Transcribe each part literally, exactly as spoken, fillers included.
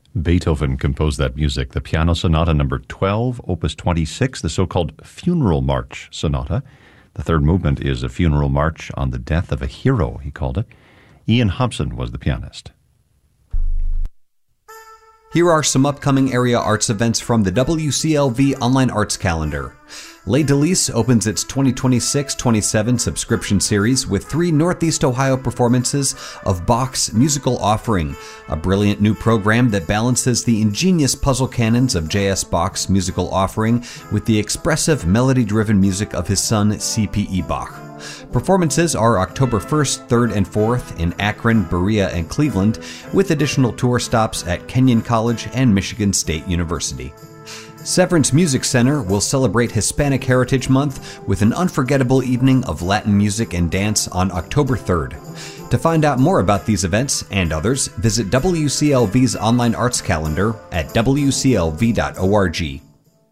Beethoven composed that music. The Piano Sonata number twelve, opus twenty-six, the so-called Funeral March Sonata. The third movement is a funeral march on the death of a hero, he called it. Ian Hobson was the pianist. Here are some upcoming area arts events from the W C L V Online Arts Calendar. Les Delys opens its twenty twenty-six twenty-seven subscription series with three Northeast Ohio performances of Bach's Musical Offering, a brilliant new program that balances the ingenious puzzle canons of J S. Bach's Musical Offering with the expressive melody-driven music of his son C P E. Bach. Performances are October first, third, and fourth in Akron, Berea, and Cleveland, with additional tour stops at Kenyon College and Michigan State University. Severance Music Center will celebrate Hispanic Heritage Month with an unforgettable evening of Latin music and dance on October third. To find out more about these events and others, visit W C L V's online arts calendar at w c l v dot org.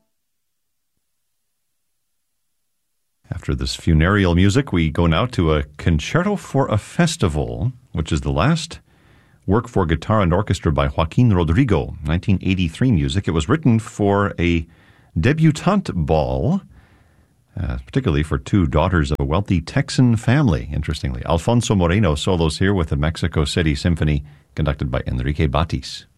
After this funereal music, we go now to a Concerto for a Festival, which is the last work for guitar and orchestra by Joaquin Rodrigo, nineteen eighty-three music. It was written for a debutante ball, uh, particularly for two daughters of a wealthy Texan family, interestingly. Alfonso Moreno solos here with the Mexico City Symphony, conducted by Enrique Batis.